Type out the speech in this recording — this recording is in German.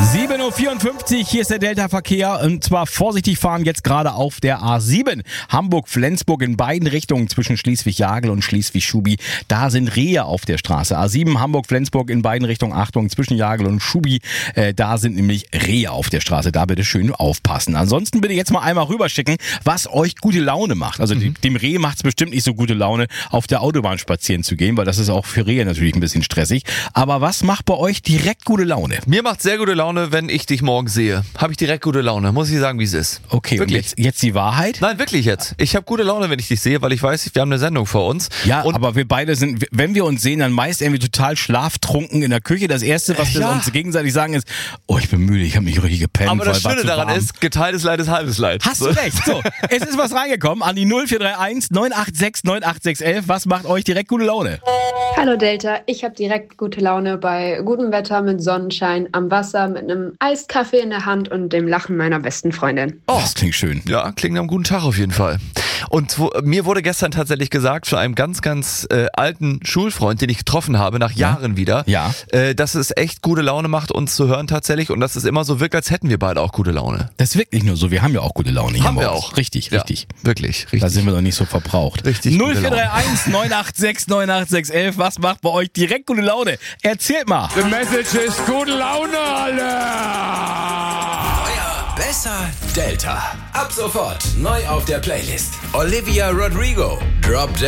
7.54 Uhr, hier ist der Delta-Verkehr und zwar vorsichtig fahren jetzt gerade auf der A7. Hamburg-Flensburg in beiden Richtungen zwischen Schleswig-Jagel und Schleswig-Schubi. Da sind Rehe auf der Straße. A7 Hamburg-Flensburg in beiden Richtungen, Achtung, zwischen Jagel und Schubi. Da sind nämlich Rehe auf der Straße. Da bitte schön aufpassen. Ansonsten bitte jetzt mal einmal rüberschicken, was euch gute Laune macht. Also dem Reh macht es bestimmt nicht so gute Laune, auf der Autobahn spazieren zu gehen, weil das ist auch für Rehe natürlich ein bisschen stressig. Aber was macht bei euch direkt gute Laune? Mir macht sehr gute Laune, wenn ich dich morgen sehe. Habe ich direkt gute Laune, muss ich sagen, wie es ist. Okay, wirklich. Und jetzt die Wahrheit? Nein, wirklich jetzt. Ich habe gute Laune, wenn ich dich sehe, weil ich weiß, wir haben eine Sendung vor uns. Ja, und aber wir beide sind, wenn wir uns sehen, dann meist irgendwie total schlaftrunken in der Küche. Das Erste, was wir uns gegenseitig sagen, ist, oh, ich bin müde, ich habe nicht richtig gepennt. Aber das Schöne daran ist, geteiltes Leid ist halbes Leid. Hast du recht. So, es ist was reingekommen an die 0431 986 98611. Was macht euch direkt gute Laune? Hallo Delta, ich habe direkt gute Laune bei gutem Wetter mit Sonnenschein am Wasser, mit einem Eiskaffee in der Hand und dem Lachen meiner besten Freundin. Oh, das klingt schön. Ja, klingt nach einem guten Tag auf jeden Fall. Und mir wurde gestern tatsächlich gesagt, von einem ganz, ganz alten Schulfreund, den ich getroffen habe, nach Jahren wieder, dass es echt gute Laune macht, uns zu hören tatsächlich und dass es immer so wirkt, als hätten wir beide auch gute Laune. Das ist wirklich nur so, wir haben ja auch gute Laune. Haben wir auch. Richtig. Wirklich, richtig. Da sind wir doch nicht so verbraucht. Richtig. 0431 986 98611. Was macht bei euch direkt gute Laune? Erzählt mal. The message is gute Laune, alle! Besser Delta. Ab sofort neu auf der Playlist. Olivia Rodrigo, Drop Dead.